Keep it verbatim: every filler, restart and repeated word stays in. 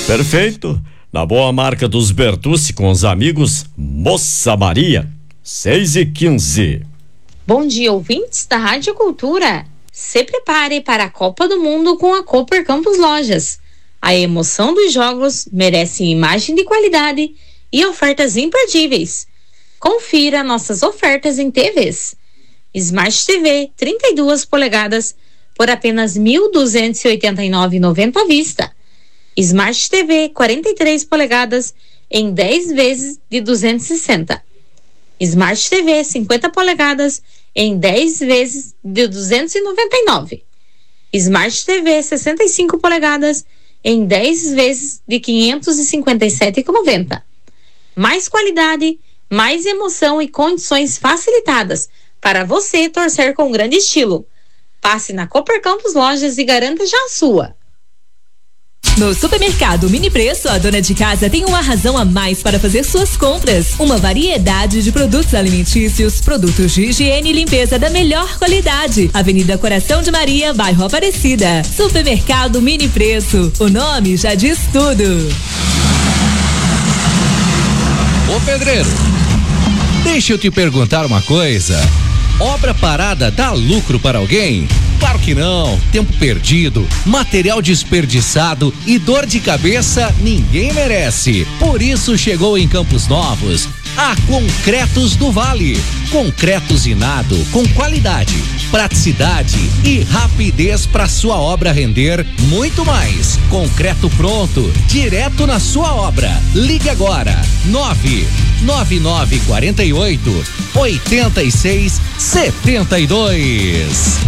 Perfeito. Na boa marca dos Bertucci com os amigos Moça Maria, seis e quinze. Bom dia, ouvintes da Rádio Cultura. Se prepare para a Copa do Mundo com a Cooper Campos Lojas. A emoção dos jogos merece imagem de qualidade e ofertas imperdíveis. Confira nossas ofertas em T Vs. Smart T V trinta e duas polegadas por apenas mil duzentos e oitenta e nove reais e noventa centavos à vista. Smart T V quarenta e três polegadas em dez vezes de duzentos e sessenta. Smart T V cinquenta polegadas em dez vezes de duzentos e noventa e nove. Smart T V sessenta e cinco polegadas em dez vezes de quinhentos e cinquenta e sete reais e noventa centavos. Mais qualidade, mais emoção e condições facilitadas para você torcer com grande estilo. Passe na Cooper Campos Lojas e garanta já a sua. No Supermercado Mini Preço, a dona de casa tem uma razão a mais para fazer suas compras. Uma variedade de produtos alimentícios, produtos de higiene e limpeza da melhor qualidade. Avenida Coração de Maria, bairro Aparecida. Supermercado Mini Preço. O nome já diz tudo. Ô pedreiro, deixa eu te perguntar uma coisa. Obra parada dá lucro para alguém? Claro que não. Tempo perdido, material desperdiçado e dor de cabeça ninguém merece. Por isso chegou em Campos Novos a Concretos do Vale. Concreto usinado com qualidade, praticidade e rapidez para sua obra render muito mais. Concreto pronto, direto na sua obra. Ligue agora, nove nove nove quatro oito, oito seis sete dois.